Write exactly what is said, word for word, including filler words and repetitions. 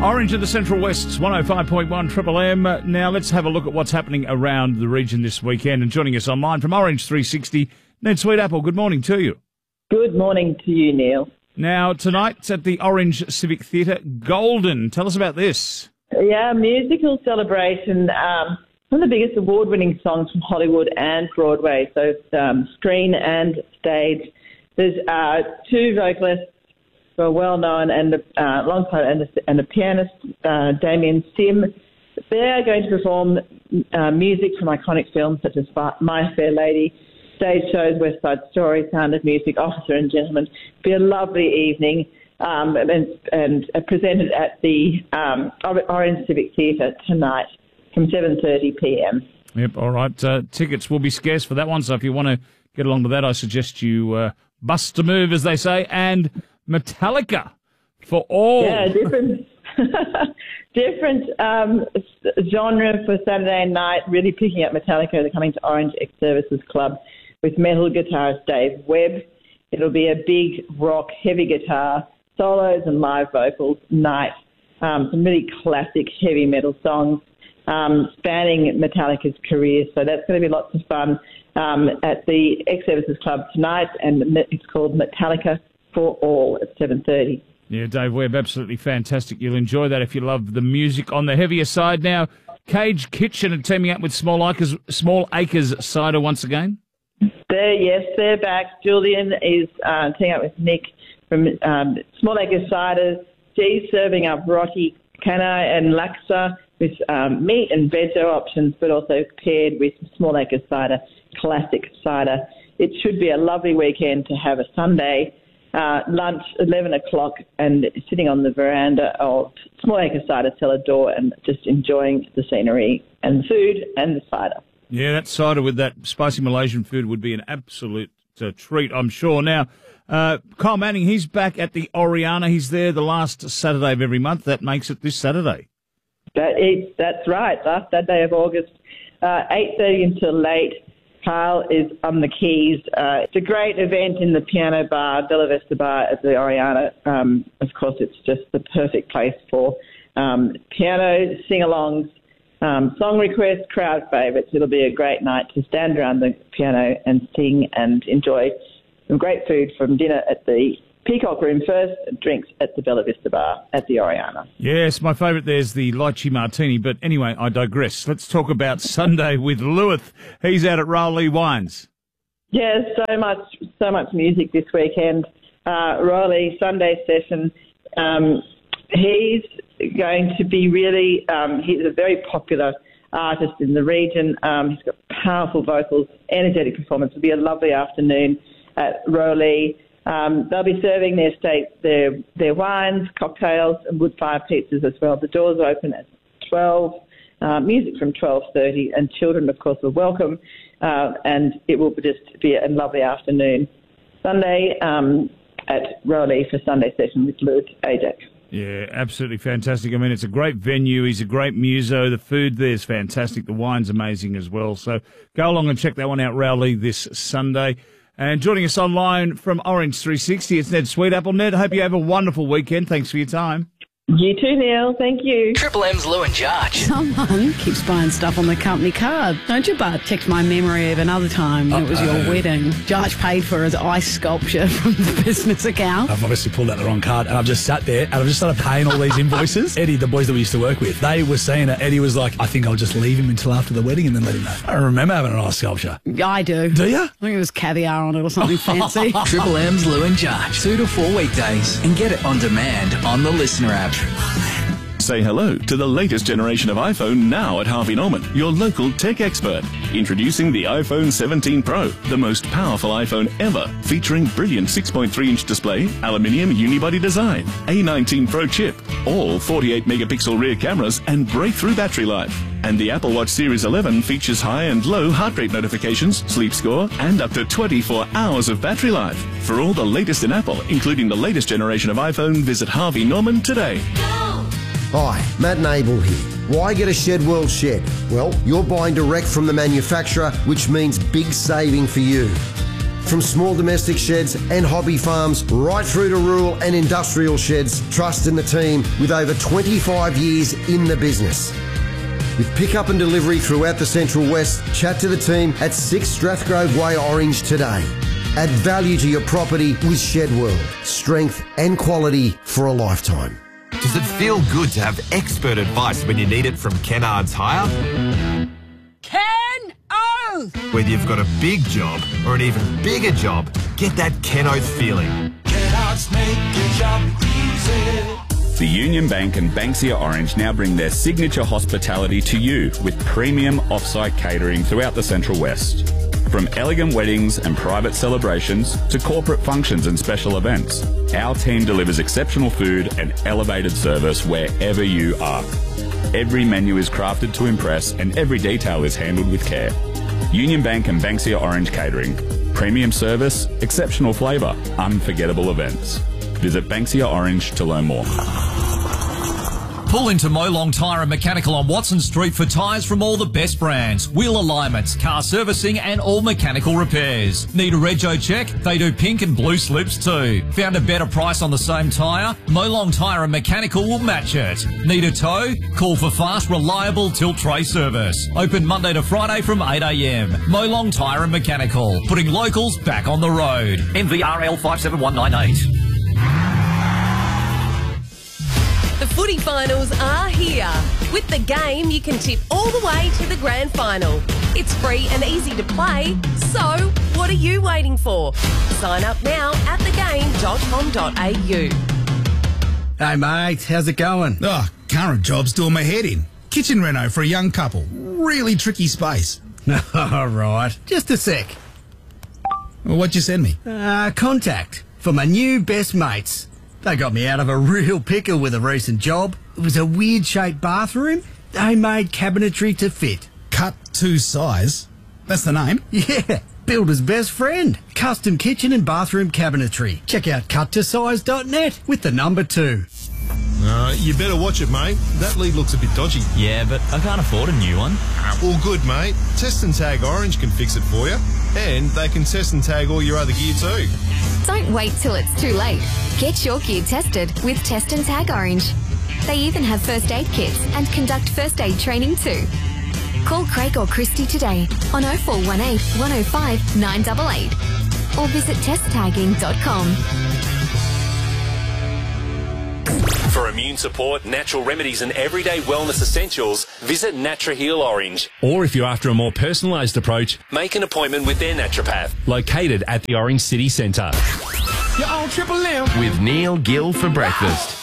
Orange in the Central West's one oh five point one Triple M. Now let's have a look at what's happening around the region this weekend. And joining us online from Orange three sixty, Ned Sweetapple, good morning to you. Good morning to you, Neil. Now, tonight's at the Orange Civic Theatre, Golden. Tell us about this. Yeah, musical celebration. Um, one of the biggest award-winning songs from Hollywood and Broadway, so um, screen and stage. There's uh, two vocalists who are well-known, and uh, alongside and, and a pianist, uh, Damien Sim. They are going to perform uh, music from iconic films such as My Fair Lady, stage shows, West Side Story, Sound of Music, Officer and Gentleman. Be a lovely evening, um, and, and uh, presented at the um, Orange Civic Theatre tonight from seven thirty p m. Yep, all right. Uh, tickets will be scarce for that one, so if you want to get along to that, I suggest you uh, bust a move, as they say, and Metallica for all. Yeah, different, different um, genre for Saturday night, really picking up Metallica. They're coming to Orange Ex-Services Club with metal guitarist Dave Webb. It'll be a big rock, heavy guitar, solos and live vocals night. Um, some really classic heavy metal songs um, spanning Metallica's career. So that's going to be lots of fun um, at the Ex-Services Club tonight, and it's called Metallica for All at seven thirty. Yeah, Dave Webb, absolutely fantastic. You'll enjoy that if you love the music on the heavier side. Now, Cage Kitchen are teaming up with Small Acres, Small Acres Cider once again. They're, yes, they're back. Julian is uh, teaming up with Nick from um, Small Acres Cider. She's serving up roti, canna and laksa with um, meat and veggie options, but also paired with Small Acres Cider, classic cider. It should be a lovely weekend to have a Sunday uh, lunch, eleven o'clock, and sitting on the veranda of Small Acres Cider cellar door and just enjoying the scenery and the food and the cider. Yeah, that cider with that spicy Malaysian food would be an absolute uh, treat, I'm sure. Now, uh, Kyle Manning, he's back at the Oriana. He's there the last Saturday of every month. That makes it this Saturday. That is, that's right. Last Saturday of August, uh, eight thirty until late. Kyle is on the keys. Uh, it's a great event in the piano bar, Bella Vista Bar at the Oriana. Um, of course, it's just the perfect place for um, piano, sing-alongs, Um, song requests, crowd favourites. It'll be a great night to stand around the piano and sing and enjoy some great food from dinner at the Peacock Room first, and drinks at the Bella Vista Bar at the Oriana. Yes, my favourite there's the lychee martini. But anyway, I digress. Let's talk about Sunday with Lewis. He's out at Rowley Wines. Yeah, so much, so much music this weekend. Uh, Rowley Sunday session. Um, he's going to be really, um, he's a very popular artist in the region. Um, he's got powerful vocals, energetic performance. It'll be a lovely afternoon at Rowley. Um, they'll be serving their state, their their wines, cocktails, and wood fire pizzas as well. The doors open at twelve, uh, music from twelve thirty, and children, of course, are welcome. Uh, and it will just be a lovely afternoon. Sunday um, at Rowley for Sunday session with Lewis Ajax. Yeah, absolutely fantastic. I mean, it's a great venue. He's a great muso. The food there's fantastic. The wine's amazing as well. So go along and check that one out, Rowley, this Sunday. And joining us online from Orange three sixty, it's Ned Sweetapple. Ned, I hope you have a wonderful weekend. Thanks for your time. You too, Neil. Thank you. Triple M's Lou and Jarge. Someone keeps buying stuff on the company card, don't you, bud? Checked my memory of another time when it was your wedding. Jarge paid for his ice sculpture from the business account. I've obviously pulled out the wrong card, and I've just sat there, and I've just started paying all these invoices. Eddie, the boys that we used to work with, they were saying it. Eddie was like, I think I'll just leave him until after the wedding and then let him know. I don't remember having an ice sculpture. I do. Do you? I think it was caviar on it or something fancy. Triple M's Lou and Jarge. Two to four weekdays. And get it on demand on the Listener app. Say hello to the latest generation of iPhone now at Harvey Norman, your local tech expert. Introducing the iPhone seventeen Pro, the most powerful iPhone ever, featuring brilliant six point three inch display, aluminium unibody design, A nineteen Pro chip, all forty-eight megapixel rear cameras, and breakthrough battery life. And the Apple Watch Series eleven features high and low heart rate notifications, sleep score, and up to twenty-four hours of battery life. For all the latest in Apple, including the latest generation of iPhone, visit Harvey Norman today. Hi, Matt Nable here. Why get a Shed World shed? Well, you're buying direct from the manufacturer, which means big saving for you. From small domestic sheds and hobby farms right through to rural and industrial sheds, trust in the team with over twenty-five years in the business. With pickup and delivery throughout the Central West, chat to the team at six Strathgrove Way, Orange today. Add value to your property with Shed World. Strength and quality for a lifetime. Does it feel good to have expert advice when you need it from Kennards Hire? Ken Oath! Whether you've got a big job or an even bigger job, get that Ken Oath feeling. Kennards make your job easy. The Union Bank and Banksia Orange now bring their signature hospitality to you with premium off-site catering throughout the Central West. From elegant weddings and private celebrations to corporate functions and special events, our team delivers exceptional food and elevated service wherever you are. Every menu is crafted to impress and every detail is handled with care. Union Bank and Banksia Orange Catering. Premium service, exceptional flavour, unforgettable events. Visit Banksia Orange to learn more. Pull into Molong Tyre and Mechanical on Watson Street for tyres from all the best brands, wheel alignments, car servicing and all mechanical repairs. Need a rego check? They do pink and blue slips too. Found a better price on the same tyre? Molong Tyre and Mechanical will match it. Need a tow? Call for fast, reliable tilt tray service. Open Monday to Friday from eight a m. Molong Tyre and Mechanical, putting locals back on the road. M V R L five seven one nine eight. The footy finals are here. With the game, you can tip all the way to the grand final. It's free and easy to play, so what are you waiting for? Sign up now at the game dot com dot a u. Hey mate, how's it going? Oh, current job's doing my head in. Kitchen reno for a young couple. Really tricky space. All right, just a sec. Well, what'd you send me? Uh, contact for my new best mates. They got me out of a real pickle with a recent job. It was a weird-shaped bathroom. They made cabinetry to fit. Cut to size? That's the name? Yeah, builder's best friend. Custom kitchen and bathroom cabinetry. Check out cut to size dot net with the number two. Uh, you better watch it, mate. That lead looks a bit dodgy. Yeah, but I can't afford a new one. All good, mate. Test and Tag Orange can fix it for you. And they can test and tag all your other gear too. Don't wait till it's too late. Get your gear tested with Test and Tag Orange. They even have first aid kits and conduct first aid training too. Call Craig or Christy today on oh four one eight, one oh five, nine eight eight or visit test tagging dot com. For immune support, natural remedies and everyday wellness essentials, visit NatraHeal Orange. Or if you're after a more personalised approach, make an appointment with their naturopath. Located at the Orange City Centre. You're on Triple M. With Neil Gill for breakfast.